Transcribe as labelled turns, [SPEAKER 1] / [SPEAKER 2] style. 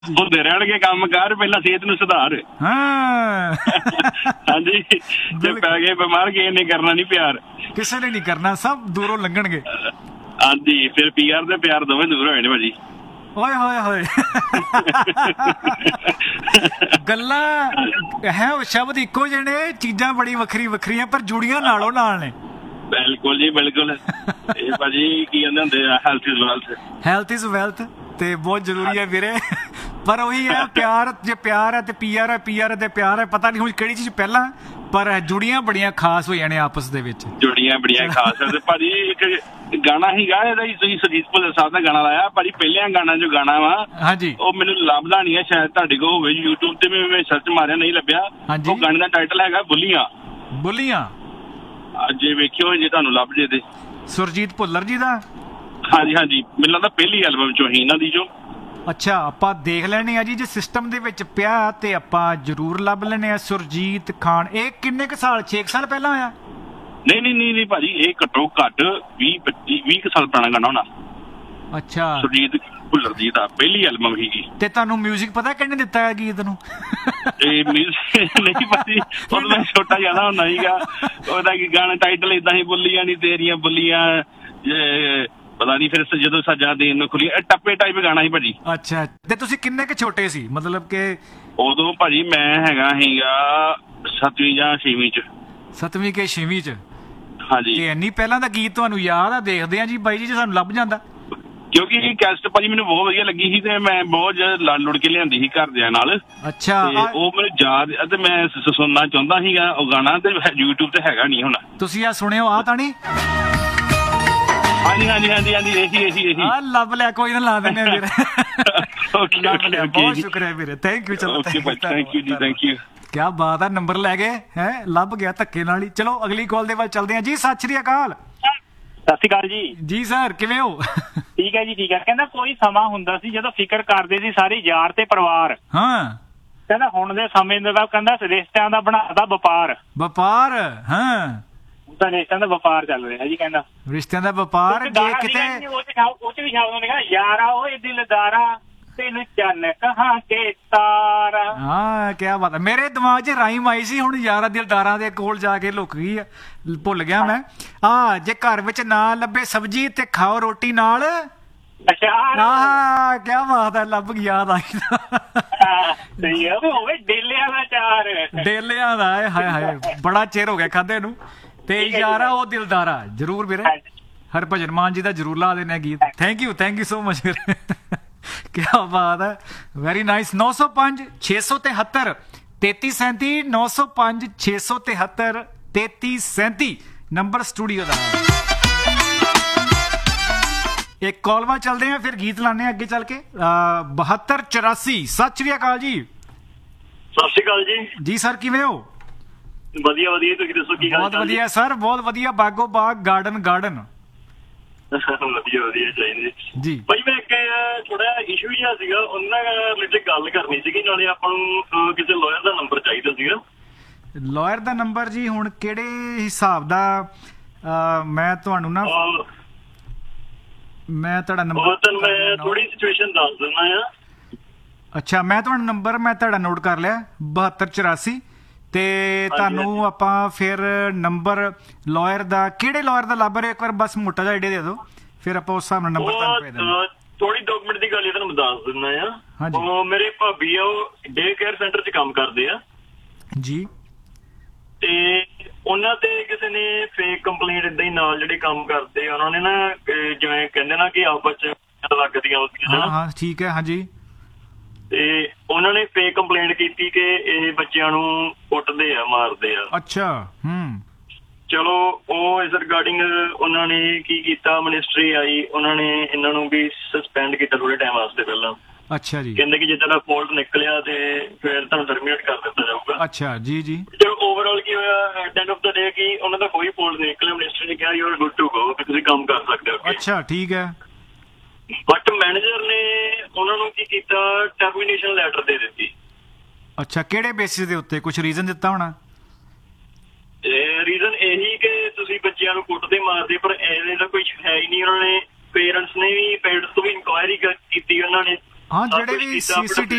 [SPEAKER 1] ਹੁੰਦੇ ਰਹਿਣਗੇ ਕੰਮ ਕਾਰ, ਪਹਿਲਾਂ ਸਿਹਤ ਨੂੰ ਸੁਧਾਰ।
[SPEAKER 2] ਹਾਂ
[SPEAKER 1] ਹਾਂਜੀ, ਜੇ ਪੈ ਗਏ ਬਿਮਾਰ ਕਿਸੇ ਨੇ ਕਰਨਾ ਨਹੀਂ ਪਿਆਰ,
[SPEAKER 2] ਕਿਸੇ ਨੇ ਨਹੀਂ ਕਰਨਾ, ਸਭ ਦੂਰੋਂ ਲੰਘਣਗੇ।
[SPEAKER 1] ਹਾਂਜੀ, ਫਿਰ ਪੀਆਰ ਤੇ ਪਿਆਰ ਦੋਵੇਂ ਦੂਰ ਹੋਏ ਨੇ ਭਾਜੀ।
[SPEAKER 2] ਓਏ ਹੋਏ ਹੋਏ ਗੱਲਾਂ ਹੈ ਸ਼ਬਦ ਇੱਕੋ ਜਿਹੇ ਨੇ, ਚੀਜ਼ਾਂ ਬੜੀ ਵੱਖਰੀ ਵੱਖਰੀਆਂ ਪਰ ਜੁੜੀਆਂ ਨਾਲੋਂ ਨਾਲ ਨੇ।
[SPEAKER 1] ਬਿਲਕੁਲ ਜੀ ਬਿਲਕੁਲ। ਇਹ ਭਾਜੀ ਕੀ ਕਹਿੰਦੇ ਹੁੰਦੇ ਆ, health is wealth.
[SPEAKER 2] Health is wealth ਤੇ ਬਹੁਤ ਜ਼ਰੂਰੀ ਹੈ ਵੀਰੇ। ਪਰ ਉਹੀ ਹੈ, ਪਿਆਰ ਜੇ ਪਿਆਰ ਹੈ ਤੇ ਪੀਆਰ ਹੈ, ਪੀਆਰ ਹੈ ਤੇ ਪਿਆਰ ਹੈ। ਪਤਾ ਨਹੀਂ ਹੁਣ ਕਿਹੜੀ ਚੀਜ਼ ਪਹਿਲਾਂ, ਪਰ ਜੁੜੀਆਂ ਬੜੀਆਂ ਖਾਸ ਹੋਈਆਂ ਨੇ ਆਪਸ ਦੇ ਵਿੱਚ, ਜੁੜੀਆਂ
[SPEAKER 1] ਬੜੀਆਂ ਖਾਸ। ਭਾਜੀ ਇੱਕ ਗਾਣਾ ਸੀਗਾ ਇਹਦਾ ਹੀ, ਤੁਸੀਂ ਸੁਰਜੀਤ ਭੁੱਲਰ ਸਾਹਿਬ ਦਾ ਗਾਣਾ ਲਾਇਆ ਭਾਜੀ, ਪਹਿਲਿਆਂ ਗਾਣਾ ਜੋ ਗਾਣਾ ਵਾ
[SPEAKER 2] ਹਾਂਜੀ,
[SPEAKER 1] ਉਹ ਮੈਨੂੰ ਲੱਭਦਾ ਨਹੀਂ ਹੈ, ਸ਼ਾਇਦ ਤੁਹਾਡੇ ਕੋਲ ਹੋਵੇ YouTube ਤੇ, ਮੈਂ ਸਰਚ ਮਾਰਿਆ ਨਹੀਂ ਲੱਭਿਆ। ਉਹ ਗਾਣੇ ਦਾ ਟਾਈਟਲ ਹੈਗਾ ਬੁੱਲੀਆਂ।
[SPEAKER 2] ਬੁੱਲੀਆਂ
[SPEAKER 1] ਜੇ ਵੇਖਿਓ ਜੇ ਤੁਹਾਨੂੰ ਲੱਭ ਜੇ ਤੇ,
[SPEAKER 2] ਸੁਰਜੀਤ ਭੁੱਲਰ ਜੀ ਦਾ।
[SPEAKER 1] ਹਾਂਜੀ ਹਾਂਜੀ, ਮੈਨੂੰ ਲੱਗਦਾ ਪਹਿਲੀ ਐਲਬਮ ਚੋਂ ਹੀ ਇਹਨਾਂ ਦੀ ਜੋ।
[SPEAKER 2] ਅੱਛਾ, ਆਪਾਂ ਦੇਖ ਲੈਣੇ ਆ ਜੀ, ਜੇ ਸਿਸਟਮ ਦੇ ਵਿੱਚ ਪਿਆ ਤੇ ਆਪਾਂ ਜ਼ਰੂਰ ਲੱਭ ਲੈਣੇ ਆ। ਸੁਰਜੀਤ ਖਾਨ, ਇਹ ਕਿੰਨੇ ਕੁ ਸਾਲ, 6 ਸਾਲ ਪਹਿਲਾਂ ਹੋਇਆ?
[SPEAKER 1] ਨਹੀਂ ਭਾਜੀ, ਇਹ ਘੱਟੋ ਘੱਟ 20 ਸਾਲ ਪੁਰਾਣਾ ਗਾਣਾ ਹੋਣਾ। ਅੱਛਾ, ਸੁਰਜੀਤ ਭੁੱਲਰ ਜੀ ਦਾ ਪਹਿਲੀ ਐਲਬਮ ਸੀਗੀ।
[SPEAKER 2] ਤੇ ਤੁਹਾਨੂੰ ਮਿਊਜ਼ਿਕ ਪਤਾ ਕਿਹਨੇ ਦਿੱਤਾ ਹੈ ਗੀਤ ਨੂੰ?
[SPEAKER 1] ਇਹ ਮਿਊਜ਼ਿਕ ਨਹੀਂ ਭਾਜੀ, ਉਦੋਂ ਮੈਂ ਛੋਟਾ ਜਿਆਦਾ ਹੁੰਦਾ ਸੀਗਾ। ਉਹਦਾ ਕੀ ਗਾਣਾ ਟਾਈਟਲ ਏਦਾਂ ਹੀ, ਬੁੱਲੀਆਂ ਨੀ ਤੇਰੀਆਂ ਬੁੱਲੀਆਂ, ਪਤਾ ਨਹੀਂ ਫਿਰ ਜਦੋਂ ਸੱਜਾ ਦੇਣ ਨੂੰ ਖੁੱਲੀ, ਟੱਪੇ ਟਾਈਪ ਗਾਣਾ ਸੀ ਭਾਜੀ। ਅੱਛਾ, ਤੇ ਤੁਸੀਂ ਕਿੰਨੇ ਕੁ ਛੋਟੇ ਸੀ, ਮਤਲਬ ਕਿ ਉਦੋਂ ਭਾਜੀ ਮੈਂ ਹੈਗਾ ਸੀਗਾ 7ਵੀਂ ਜਾਂ 6ਵੀਂ ਚ।
[SPEAKER 2] 7ਵੀਂ ਕੇ 6ਵੀਂ ਚ?
[SPEAKER 1] ਹਾਂਜੀ।
[SPEAKER 2] ਤੇ ਇੰਨੀ ਪਹਿਲਾਂ ਦਾ ਗੀਤ ਤੁਹਾਨੂੰ ਯਾਦ ਆ? ਦੇਖਦੇ ਆ ਜੀ ਬਾਈ ਜੀ, ਜੇ ਸਾਨੂੰ ਲੱਭ ਜਾਂਦਾ।
[SPEAKER 1] ਕਿਉਂਕਿ ਇਹ ਕੈਸਟ ਭਾਜੀ ਮੈਨੂੰ ਬਹੁਤ ਵਧੀਆ ਲੱਗੀ ਸੀ ਤੇ ਮੈਂ ਬਹੁਤ ਲੜ ਲੁੜ ਕੇ ਲਿਆਂਦੀ ਸੀ ਘਰਦਿਆਂ ਨਾਲ।
[SPEAKER 2] ਅੱਛਾ,
[SPEAKER 1] ਉਹ ਮੈਨੂੰ ਯਾਦ ਤੇ ਮੈਂ ਸੁਣਨਾ ਚਾਹੁੰਦਾ ਸੀਗਾ ਉਹ ਗਾਣਾ, ਤੇ YouTube ਤੇ ਹੈਗਾ ਨਹੀਂ ਹੁਣ। ਤੁਸੀਂ
[SPEAKER 2] ਆ ਸੁਣਿਓ, ਆ ਤਾਂ ਨਹੀਂ?
[SPEAKER 1] ਹਾਂਜੀ ਹਾਂਜੀ ਹਾਂਜੀ ਹਾਂਜੀ, ਇਹੀ
[SPEAKER 2] ਆ ਲੱਭ ਲਿਆ, ਕੋਈ ਨਾ ਲਾ ਦਿੰਦੇ ਵੀਰੇ। ਬਹੁਤ ਸ਼ੁਕਰੀਆ ਵੀਰੇ, ਥੈਂਕ ਯੂ। ਚਲੋ
[SPEAKER 1] ਥੈਂਕ ਯੂ ਜੀ, ਥੈਂਕ ਯੂ।
[SPEAKER 2] ਕਿਆ ਬਾਤ ਆ, ਨੰਬਰ ਲੈ ਗਏ ਹੈ, ਲੱਭ ਗਿਆ ਧੱਕੇ ਨਾਲ ਹੀ। ਚਲੋ ਅਗਲੀ ਕਾਲ ਦੇ ਵੱਲ ਚੱਲਦੇ ਆ ਜੀ। ਸਤਿ ਸ਼੍ਰੀ ਅਕਾਲ।
[SPEAKER 3] ਸਤਿ ਸ਼੍ਰੀ ਅਕਾਲ ਜੀ।
[SPEAKER 2] ਜੀ ਸਰ, ਕਿਵੇਂ ਹੋ?
[SPEAKER 3] ਠੀਕ ਹੈ ਜੀ, ਠੀਕ ਹੈ। ਕਹਿੰਦਾ ਕੋਈ ਸਮਾਂ ਹੁੰਦਾ ਸੀ ਜਦੋਂ ਫਿਕਰ ਕਰਦੇ ਸੀ ਸਾਰੇ ਯਾਰ ਤੇ ਪਰਿਵਾਰ।
[SPEAKER 2] ਹਾਂ।
[SPEAKER 3] ਕਹਿੰਦਾ ਹੁਣ ਦੇ ਸਮੇਂ ਦਾ ਕਹਿੰਦਾ ਰਿਸ਼ਤਿਆਂ ਦਾ ਬਣਾਤਾ ਵਪਾਰ।
[SPEAKER 2] ਵਪਾਰ? ਹਾਂ,
[SPEAKER 3] ਤਾਂ ਰਿਸ਼ਤਿਆਂ ਦਾ ਵਪਾਰ ਚੱਲ ਰਿਹਾ ਜੀ। ਕਹਿੰਦਾ
[SPEAKER 2] ਰਿਸ਼ਤਿਆਂ ਦਾ ਵਪਾਰ। ਜੇ ਕਿਤੇ
[SPEAKER 3] ਉਹ ਚ ਵੀ ਸ਼ਬਦ ਨੇ, ਕਹਿੰਦਾ ਯਾਰਾ ਓਏ ਦਿਲਦਾਰਾ ਤੈਨੂੰ ਚੰਨ ਕਹਾਂ ਕੇ ਤਾਰਾ।
[SPEAKER 2] ਹਾਂ, ਕਿਆ ਬਾਤ ਹੈ। ਮੇਰੇ ਦਿਮਾਗ 'ਚ ਰਾਈਮ ਆਈ ਸੀ, ਹੁਣ ਯਾਰਾਂ ਦਿਲਦਾਰਾਂ ਦੇ ਕੋਲ ਜਾ ਕੇ ਲੁਕ ਗਈ ਆ, ਭੁੱਲ ਗਿਆ ਮੈਂ। ਜੇ ਘਰ ਵਿੱਚ ਨਾ ਲੱਭੇ ਸਬਜ਼ੀ ਤੇ ਖਾਓ ਰੋਟੀ ਨਾਲ।
[SPEAKER 3] ਅੱਛਾ,
[SPEAKER 2] ਕਿਆ ਬਾਤ ਹੈ, ਲੱਭ ਗਈ, ਯਾਦ ਆਈ।
[SPEAKER 3] ਸਹੀ ਹੈ, ਹੋਵੇ ਡੇਲਿਆਂ ਦਾ ਚਾਰ।
[SPEAKER 2] ਡੇਲਿਆਂ ਦਾ, ਹਾਏ ਹਾਏ, ਬੜਾ ਚਿਰ ਹੋ ਗਿਆ ਖਾਧੇ ਨੂੰ। ਤੇ ਯਾਰਾ ਉਹ ਦਿਲਦਾਰਾ, ਜਰੂਰ ਵੀਰੇ। ਹਰਭਜਨ ਮਾਨ ਜੀ ਦਾ ਜਰੂਰ ਲਾ ਦੇਣਾ ਗੀਤ। ਥੈਂਕ ਯੂ ਸੋ ਮਚ ਵੀਰੇ। ਕਿਆ ਬਾਤ ਹੈ, ਵੈਰੀ ਨਾਈਸ। 905 673 3337 905 673 3337 ਨੰਬਰ ਸਟੂਡੀਓ ਦਾ। ਇੱਕ ਕਾਲ ਬਾਅਦ ਚੱਲਦੇ ਆ, ਫਿਰ ਗੀਤ ਲਾਣੇ ਅੱਗੇ ਚੱਲ ਕੇ। 7284। ਸਤਿ ਸ਼੍ਰੀ ਅਕਾਲ ਜੀ।
[SPEAKER 1] ਸਤਿ ਸ਼੍ਰੀ ਅਕਾਲ ਜੀ।
[SPEAKER 2] ਜੀ ਸਰ, ਕਿਵੇਂ ਹੋ?
[SPEAKER 1] ਵਧੀਆ ਵਧੀਆ, ਤੁਸੀਂ ਦੱਸੋ ਕੀ ਹਾਲ?
[SPEAKER 2] ਬਹੁਤ ਵਧੀਆ ਸਰ, ਬਹੁਤ ਵਧੀਆ। ਬਾਗੋ ਬਾਗ, ਗਾਰਡਨ।
[SPEAKER 1] ਵਧੀਆ ਵਧੀਆ ਚਾਹੀਦੇ
[SPEAKER 2] ਜੀ
[SPEAKER 1] ਭਾਈ। ਮੈਂ ਇੱਕ ਥੋੜਾ ਇਸ਼ੂ ਜਿਹਾ ਸੀਗਾ, ਉਹਨਾਂ ਨਾਲ ਰਿਲੇਟਡ ਗੱਲ ਕਰਨੀ ਸੀਗੀ, ਨਾਲੇ ਆਪਾਂ ਨੂੰ ਕਿਸੇ ਲਾਇਰ ਦਾ ਨੰਬਰ ਚਾਹੀਦਾ ਸੀਗਾ।
[SPEAKER 2] ਲਾਇਰ ਦਾ ਨੰਬਰ ਜੀ? ਹੁਣ ਕਿਹੜੇ ਹਿਸਾਬ ਦਾ? ਮੈਂ ਤੁਹਾਨੂੰ ਨਾ, ਮੈਂ ਤੁਹਾਡਾ ਨੰਬਰ
[SPEAKER 1] ਮੈਂ ਥੋੜੀ ਸਿਚੁਏਸ਼ਨ ਦੱਸ ਦਿੰਦਾ ਆ।
[SPEAKER 2] ਅੱਛਾ, ਮੈਂ ਤੁਹਾਡਾ ਨੰਬਰ ਮੈਂ ਤੁਹਾਡਾ ਨੋਟ ਕਰ ਲਿਆ, 7284। ਤੇ ਤੁਹਾਨੂੰ ਆਪਾਂ ਫਿਰ ਨੰਬਰ ਲਾਇਰ ਦਾ, ਕਿਹੜੇ ਲਾਇਰ ਦਾ ਲੱਭ ਰਹੇ, ਇੱਕ ਵਾਰ ਬਸ ਮੋਟਾ ਜਿਹਾ ਆਈਡੀਆ ਦੇ ਦਿਓ, ਫਿਰ ਆਪਾਂ ਉਸ ਹਿਸਾਬ ਨਾਲ ਨੰਬਰ ਤੁਹਾਨੂੰ ਭੇਜ ਦਿੰਦੇ।
[SPEAKER 1] ਥੋੜੀ ਡਾਕੂਮੈਂਟ ਦੀ ਗੱਲ ਤੁਹਾਨੂੰ ਦੱਸ ਦਿੰਦਾ ਆ। ਉਹ ਮੇਰੇ ਭਾਬੀ ਆ, ਉਹ ਡੇ ਕੇਅਰ ਸੈਂਟਰ 'ਚ ਕੰਮ ਕਰਦੇ ਆ
[SPEAKER 2] ਜੀ।
[SPEAKER 1] ਤੇ ਉਹਨਾਂ ਤੇ ਕਿਸੇ ਨੇ ਫੇਕ ਕੰਪਲੇਂਟ ਏਦਾਂ ਹੀ ਨਾਲ ਜਿਹੜੇ ਕੰਮ ਕਰਦੇ ਉਹਨਾਂ ਨੇ ਨਾ, ਜਿਵੇਂ ਕਹਿੰਦੇ ਨਾ ਕਿ ਆਪਸ 'ਚ ਲੱਗਦੀਆਂ ਹੁੰਦੀਆਂ।
[SPEAKER 2] ਹਾਂ ਠੀਕ ਹੈ, ਹਾਂਜੀ।
[SPEAKER 1] ਤੇ ਉਹਨਾਂ ਨੇ ਫੇਕ ਕੰਪਲੇਂਟ ਕੀਤੀ ਕਿ ਇਹ ਬੱਚਿਆਂ ਨੂੰ ਕੁੱਟਦੇ ਆ, ਮਾਰਦੇ ਆ।
[SPEAKER 2] ਅੱਛਾ।
[SPEAKER 1] ਚਲੋ ਉਹ ਇਸ ਰਿਗਾਰਡਿੰਗ ਉਹਨਾਂ ਨੇ ਕੀ ਕੀਤਾ, ਮਿਨਿਸਟਰੀ ਆਈ, ਉਹਨਾਂ ਨੇ ਇਹਨਾਂ ਨੂੰ ਵੀ ਸਸਪੈਂਡ ਕੀਤਾ ਥੋੜੇ ਟਾਈਮ ਵਾਸਤੇ ਪਹਿਲਾਂ।
[SPEAKER 2] ਅੱਛਾ ਜੀ।
[SPEAKER 1] ਕਹਿੰਦੇ ਕਿ ਜੇ ਤੁਹਾਡਾ ਫਾਲਟ ਨਿਕਲਿਆ ਤੇ ਫਿਰ ਤੁਹਾਨੂੰ ਟਰਮੀਨੇਟ ਕਰ ਦਿੱਤਾ ਜਾਊਗਾ।
[SPEAKER 2] ਅੱਛਾ ਜੀ ਜੀ।
[SPEAKER 1] ਚਲੋ ਓਵਰਆਲ ਕੀ ਹੋਇਆ, ਐਟ ਐਂਡ ਆਫ ਦਾ ਡੇ ਕਿ ਉਹਨਾਂ ਦਾ ਕੋਈ ਫਾਲਟ ਨਹੀਂ ਨਿਕਲਿਆ। ਮਿਨਿਸਟਰੀ ਨੇ ਕਿਹਾ you are good to go, ਤੁਸੀਂ ਕੰਮ ਕਰ ਸਕਦੇ ਹੋ।
[SPEAKER 2] ਅੱਛਾ, ਠੀਕ ਹੈ।
[SPEAKER 1] ਬਟ ਮੈਨੇਜਰ ਨੇ ਉਹਨਾਂ ਨੂੰ ਕੀ ਕੀਤਾ, ਟਰਮੀਨੇਸ਼ਨ ਲੈਟਰ ਦੇ ਦਿੱਤੀ।
[SPEAKER 2] ਅੱਛਾ, ਕਿਹੜੇ ਬੇਸਿਸ ਦੇ ਉੱਤੇ? ਕੁਝ ਰੀਜ਼ਨ ਦਿੱਤਾ ਹੋਣਾ?
[SPEAKER 1] ਰੀਜ਼ਨ ਇਹੀ ਕਿ ਤੁਸੀਂ ਬੱਚਿਆਂ ਨੂੰ ਕੁੱਟਦੇ ਮਾਰਦੇ, ਪਰ ਇਹਦੇ ਦਾ ਕੋਈ ਹੈ ਹੀ ਨਹੀਂ। ਉਹਨਾਂ ਨੇ ਪੇਰੈਂਟਸ ਤੋਂ ਵੀ ਇਨਕੁਆਇਰੀ ਕੀਤੀ ਉਹਨਾਂ ਨੇ,
[SPEAKER 2] ਹਾਂ
[SPEAKER 1] ਸਭ
[SPEAKER 2] ਜਿਹੜੇ
[SPEAKER 1] ਕੁਛ
[SPEAKER 2] ਵੀ
[SPEAKER 1] ਕੀਤਾ,
[SPEAKER 2] ਸੀਸੀਟੀਵੀ